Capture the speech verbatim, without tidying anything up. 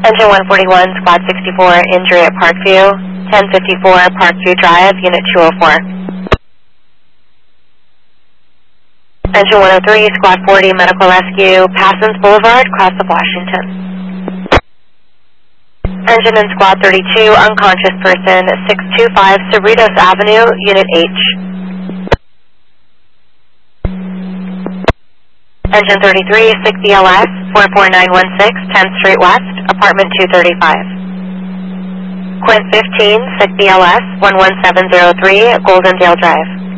Engine one forty-one, Squad sixty-four, injury at Parkview, ten fifty-four Parkview Drive, Unit two oh four. Engine one oh three, Squad forty, medical rescue, Passons Boulevard, cross of Washington. Engine in Squad thirty-two, unconscious person, six two five Cerritos Avenue, Unit H. Engine thirty-three, six E L S, four four nine one six, tenth Street West, apartment two thirty-five. Quint fifteen, six E L S, one one seven zero three, Goldendale Drive.